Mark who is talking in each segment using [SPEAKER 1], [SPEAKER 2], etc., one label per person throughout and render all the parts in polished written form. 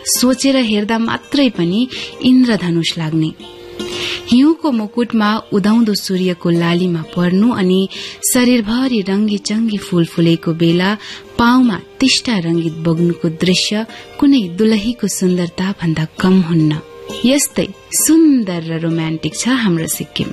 [SPEAKER 1] सोचेर हेर्दा मात्रै पनि इन्द्रधनुष लाग्ने। हिउँको मुकुटमा उदाउँदो सूर्यको लालीमा पर्नु अनि शरीरभरि रंगी चंगी फूल फुलेको बेला पाउमा टिस्टा रंगित बग्नुको दृश्य कुनै दुलहीको सुन्दरता भन्दा कम हुन्न। यस्तै सुन्दर र रोमान्टिक छ हाम्रो सिक्किम।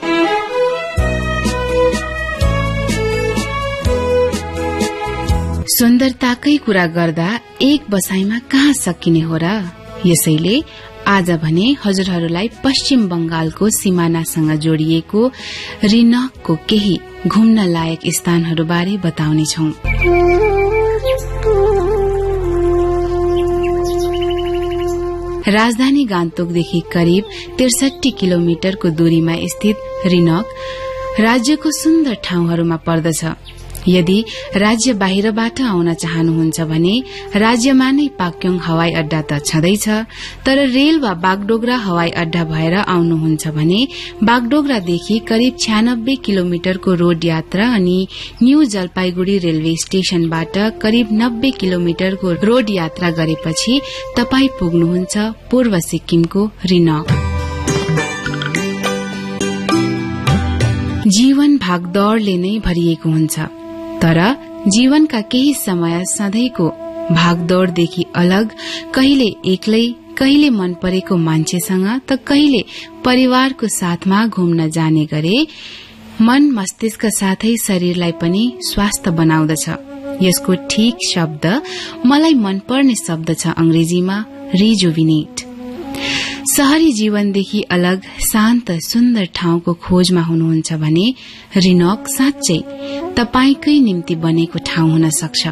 [SPEAKER 1] सुन्दरताकै कुरा गर्दा एक बसाईमा कहाँ सकिने हो र। यसैले आज भने हजुरहरूलाई पश्चिम बंगालको सिमानासँग जोडिएको रिनकको केही घुम्न लायक स्थानहरूबारे बताउने छौं। राजधानी गान्तोकदेखि करिब 63 किलोमिटरको दूरीमा स्थित रिनक राज्यको सुन्दर ठाउँहरूमा पर्दछ। यदि राज्य बाहिरबाट आउन चाहनुहुन्छ भने राज्यमा नै पाक्योङ हवाई अड्डा त छँदैछ, तर रेल वा बागडोगरा हवाई अड्डा भएर आउनुहुन्छ भने बागडोगरादेखि करिब 96 किलोमिटरको रोड यात्रा अनि न्यू जलपाईगुड़ी रेलवे स्टेशनबाट करिब 90 किलोमिटरको रोड यात्रा गरेपछि तपाई पुग्नुहुन्छ पूर्व सिक्किमको रिनक। जीवन भागदौड़ले नै भरिएको हुन्छ, तर जीवनका केही समय सधैँको भागदौड़देखि अलग, कहिले एक्लै, कहिले मन परेको मान्छेसँग त कहिले परिवारको साथमा घुम्न जाने गरे मन मस्तिष्क साथै शरीरलाई पनि स्वस्थ बनाउँदछ। यसको ठीक शब्द मलाई मनपर्ने शब्द छ अंग्रेजीमा रिजुभिनेट। शहरी जीवनदेखि अलग शान्त सुन्दर ठाउँको खोजमा हुनुहुन्छ भने रिनक साँच्चै तपाईकै निम्ति बनेको ठाउँ हुन सक्छ।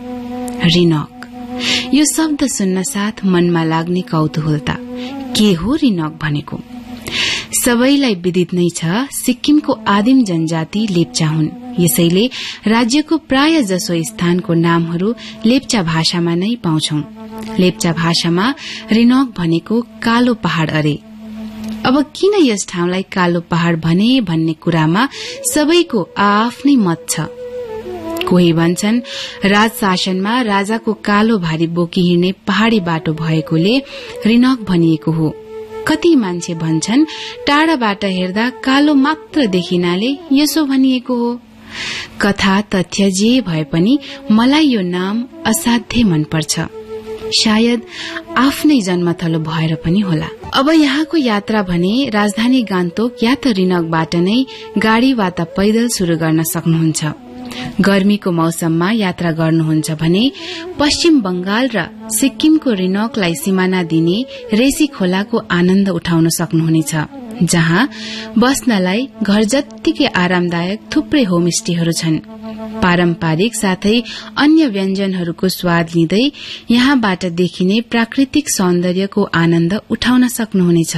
[SPEAKER 1] रिनक यो शब्द सुन्न साथ मनमा लाग्ने कौतूहलता के हो रिनक भनेको? सबैलाई विदित नै छ सिक्किमको आदिम जनजाति लेप्चा हुन्। यसैले राज्यको प्राय जसो स्थानको नामहरू लेप्चा भाषामा नै पाउँछौं। लेप्चा भाषामा रिनक भनेको कालो पहाड़ अरे। अब किन यस ठाउँलाई कालो पहाड़ भने भन्ने कुरामा सबैको आफ्नै मत छ। कोही भन्छन् राजशासनमा राजाको कालो भारी बोकी हिँड्ने पहाड़ी बाटो भएकोले रिनक भनिएको हो। कति मान्छे भन्छन् टाढाबाट हेर्दा कालो मात्र देखिनाले यसो भनिएको हो। कथा तथ्य जे भए पनि मलाई यो नाम असाध्यै मनपर्छ। सायद आफ्नै जन्मथलो भएर पनि होला। अब यहाँको यात्रा भने राजधानी गान्तोक या त रिनकबाट नै गाड़ी वा त पैदल शुरू गर्न सक्नुहुन्छ। गर्मीको मौसममा यात्रा गर्नुहुन्छ भने पश्चिम बंगाल र सिक्किमको रिनकलाई सिमाना दिने रेसी खोलाको आनन्द उठाउन सक्नुहुनेछ, जहाँ बस्नलाई घर जत्तिकै आरामदायक थुप्रै होमस्टेहरू छन्। पारम्परिक साथै अन्य व्यञ्जनहरूको स्वाद लिँदै यहाँबाट देखिने प्राकृतिक सौन्दर्यको आनन्द उठाउन सक्नुहुनेछ।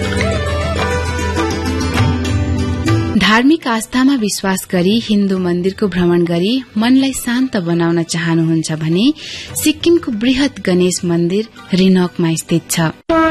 [SPEAKER 1] धार्मिक आस्थामा विश्वास गरी हिन्दू मन्दिरको भ्रमण गरी मनलाई शान्त बनाउन चाहनुहुन्छ भने सिक्किमको बृहत गणेश मन्दिर रिनकमा स्थित छ।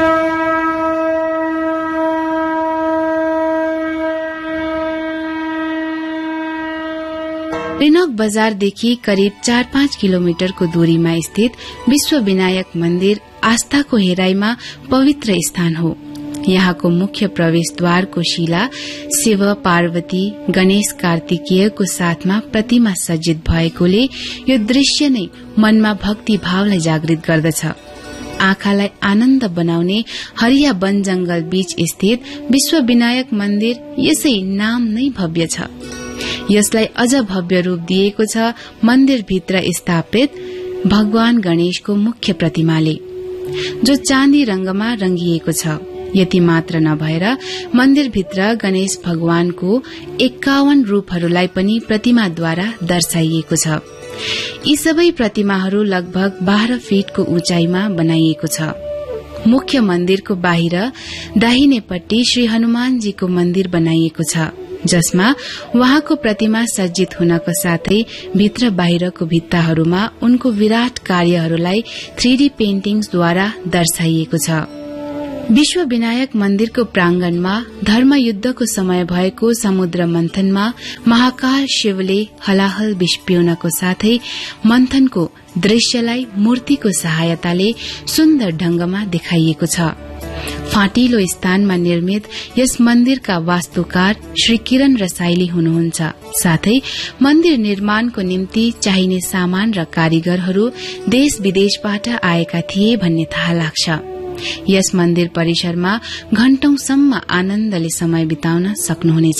[SPEAKER 1] रिनक बजारदेखि करिब 4-5 किलोमिटरको दूरीमा स्थित विश्व विनायक मन्दिर आस्थाको हेराईमा पवित्र स्थान हो। यहाँको मुख्य प्रवेशद्वारको शिला शिव पार्वती गणेश कार्तिकेयको साथमा प्रतिमा सज्जित भएकोले यो दृश्य नै मनमा भक्ति भावलाई जागृत गर्दछ। आँखालाई आनन्द बनाउने हरिया वन जंगल बीच स्थित विश्व विनायक मन्दिर यसै नाम नै भव्य छ। यसलाई अझ भव्य रूप दिएको छ मन्दिरभित्र स्थापित भगवान गणेशको मुख्य प्रतिमाले, जो चाँदी रंगमा रंगिएको छ। यति मात्र नभएर मन्दिरभित्र गणेश भगवानको 51 रूपहरूलाई पनि प्रतिमाद्वारा दर्शाइएको छ। यी सबै प्रतिमाहरू लगभग 12 फीटको उचाइमा बनाइएको छ। मुख्य मन्दिरको बाहिर दाहिनेपट्टि श्री हनुमानजीको मन्दिर बनाइएको छ, जसमा वहाँको प्रतिमा सज्जित हुनको साथै भित्र बाहिरको भित्ताहरूमा उनको विराट कार्यहरूलाई 3D पेन्टिङ्सद्वारा दर्शाइएको छ। विश्व विनायक मन्दिरको प्रांगणमा धर्मयुद्धको समय भएको समुद्र मन्थनमा महाकाल शिवले हलाहल विष पिउनको साथै मन्थनको दृश्यलाई मूर्तिको सहायताले सुन्दर ढंगमा देखाइएको छ। फाँटिलो स्थानमा निर्मित यस मन्दिरका वास्तुकार श्री किरण रसाइली हुनुहुन्छ। साथै मन्दिर निर्माणको निम्ति चाहिने सामान र कारीगरहरू देश विदेशबाट आएका थिए भन्ने थाहा लाग्छ। यस मन्दिर परिसरमा घण्टौंसम्म आनन्दले समय बिताउन सक्नुहुनेछ।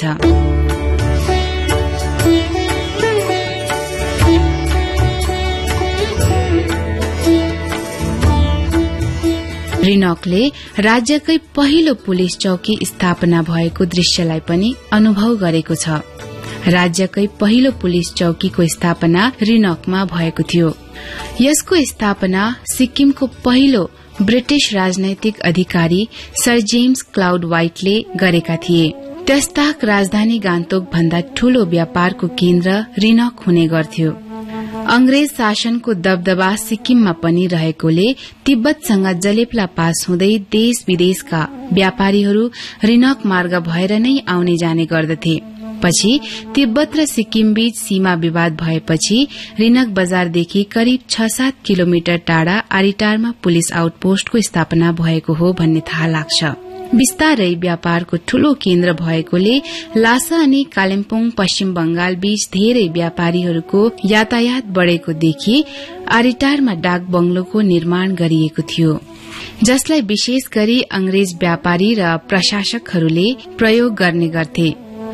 [SPEAKER 1] रिनकले राज्यकै पहिलो पुलिस चौकी स्थापना भएको दृश्यलाई पनि अनुभव गरेको छ। राज्यकै पहिलो पुलिस चौकीको स्थापना रिनकमा भएको थियो। यसको स्थापना सिक्किमको पहिलो ब्रिटिश राजनैतिक अधिकारी सर जेम्स क्लाउड व्हाइटले गरेका थिए। त्यसताक राजधानी गान्तोक भन्दा ठूलो व्यापारको केन्द्र रिनक हुने गर्थ्यो। अंग्रेज शासनको दबदबा सिक्किममा पनि रहेकोले तिब्बतसँग जलेप्ला पास हुँदै देश विदेशका व्यापारीहरू रिनक मार्ग भएर नै आउने जाने गर्दथे। पछि तिब्बत र सिक्किम बीच सीमा विवाद भएपछि रिनक बजारदेखि करिब 6-7 किलोमिटर टाढा आरिटारमा पुलिस आउटपोस्टको स्थापना भएको हो भन्ने थाहा लाग्छ। बिस्तारै व्यापारको ठूलो केन्द्र भएकोले लासा अनि कालिम्पोङ पश्चिम बंगाल बीच धेरै व्यापारीहरूको यातायात बढ़ेको देखि आरिटारमा डाक बंगलोको निर्माण गरिएको थियो, जसलाई विशेष गरी अंग्रेज व्यापारी र प्रशासकहरूले प्रयोग गर्ने गर्थे।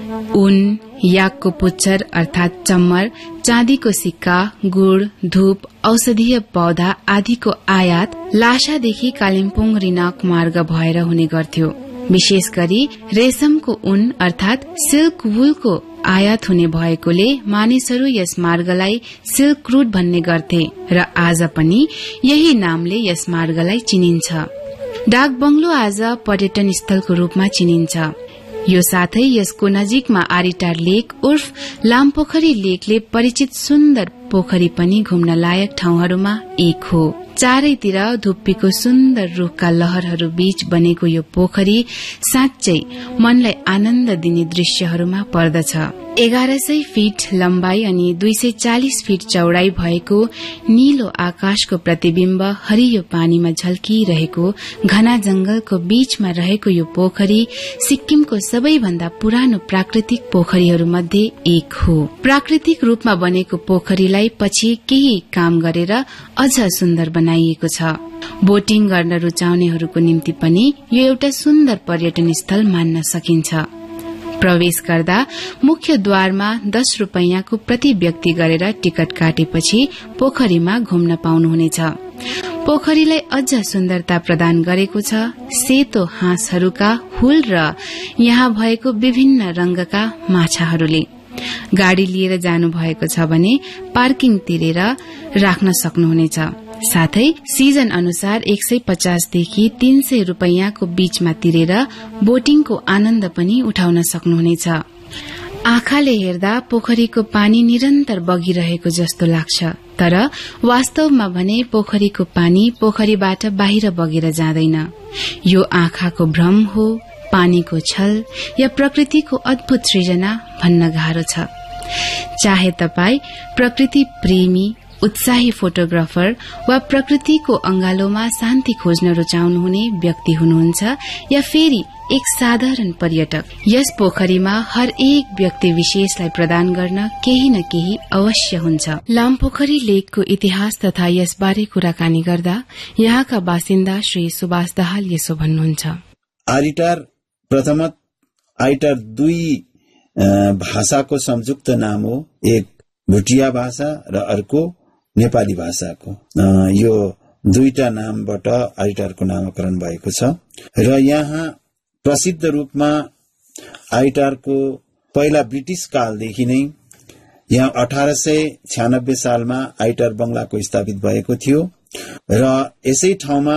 [SPEAKER 1] ऊन, याकको पुच्छर अर्थात चम्मर, चाँदीको सिक्का, गुड़, धूप, औषधीय पौधा आदिको आयात लासादेखि कालिम्पोङ रिनक मार्ग भएर हुने गर्थ्यो। विशेष गरी रेशमको ऊन अर्थात सिल्क वुलको आयात हुने भएकोले मानिसहरू यस मार्गलाई सिल्क रूट भन्ने गर्थे र आज पनि यही नामले यस मार्गलाई चिनिन्छ। डाक बंगलो आज पर्यटन स्थलको रूपमा चिनिन्छ। यो साथै यसको नजिकमा आरिटार लेक उर्फ लामपोखरी लेकले परिचित सुन्दर पोखरी पनि घुम्न लायक ठाउँहरूमा एक हो। चारैतिर धुप्पीको सुन्दर रूखका लहरहरू बीच बनेको यो पोखरी साँच्चै मनलाई आनन्द दिने दृश्यहरूमा पर्दछ। 1100 फीट लम्बाई अनि 240 फीट चौड़ाई भएको नीलो आकाशको प्रतिबिम्ब हरियो पानीमा झल्किरहेको घना जंगलको बीचमा रहेको यो पोखरी सिक्किमको सबैभन्दा पुरानो प्राकृतिक पोखरीहरूमध्ये एक हो। प्राकृतिक रूपमा बनेको पोखरीलाई पछि केही काम गरेर अझ सुन्दर बनाइएको छ। बोटिङ गर्न रुचाउनेहरूको निम्ति पनि यो एउटा सुन्दर पर्यटन स्थल मान्न सकिन्छ। प्रवेश गर्दा मुख्य द्वारमा 10 रुपैयाँको प्रति व्यक्ति गरेर टिकट काटेपछि पोखरीमा घुम्न पाउनुहुनेछ। पोखरीलाई अझ सुन्दरता प्रदान गरेको छ सेतो हाँसहरूका हुल र यहाँ भएको विभिन्न रंगका माछाहरूले। गाड़ी लिएर जानु भएको छ भने पार्किङ तिरेर राख्न सक्नुहुनेछ। साथै सीजन अनुसार 150 देखि 300 रुपैयाँको बीचमा तिरेर बोटिङको आनन्द पनि उठाउन सक्नुहुनेछ। आँखाले हेर्दा पोखरीको पानी निरन्तर बगिरहेको जस्तो लाग्छ, तर वास्तवमा भने पोखरीको पानी पोखरीबाट बाहिर बगेर जाँदैन। यो आँखाको भ्रम हो, पानीको छल या प्रकृतिको अद्भुत सृजना भन्न गाह्रो छ। चाहे तपाई प्रकृति प्रेमी, उत्साही फोटोग्राफर वा प्रकृतिको अंगालोमा शान्ति खोज्न रुचाउनुहुने व्यक्ति हुनुहुन्छ या फेरि एक साधारण पर्यटक, यस पोखरीमा हर एक व्यक्ति विशेषलाई प्रदान गर्न केही न केही अवश्य हुन्छ। लामपोखरी लेकको इतिहास तथा यसबारे कुराकानी गर्दा यहाँका बासिन्दा श्री सुभाष दाहाल यसो भन्नुहुन्छ।
[SPEAKER 2] आरिटार प्रथमत आइटार 2 भाषाको संयुक्त नाम हो। एक भुटिया भाषा र अर्को नेपाली भाषाको। यो दुईटा नामबाट आइटारको नामकरण भएको छ र यहाँ प्रसिद्ध रूपमा आइटारको पहिला ब्रिटिश कालदेखि नै यहाँ 1896 सालमा आइटार बंगलाको स्थापित भएको थियो र यसै ठाउँमा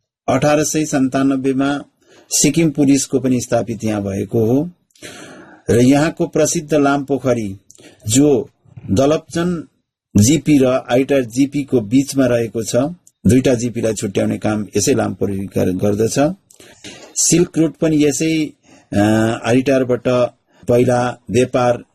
[SPEAKER 2] 1897 मा सिक्किम पुलिसको पनि स्थापित यहाँ भएको हो र यहाँको प्रसिद्ध लामपोखरी जो दलपचन जीपी र आइटार जीपी को बीचमा रहेको छ, दुईटा जीपीलाई छुट्याउने काम यसै लामपोखरी गर्दछ सिल्क रूट पनि यसै आइटारबाट पहिला व्यापार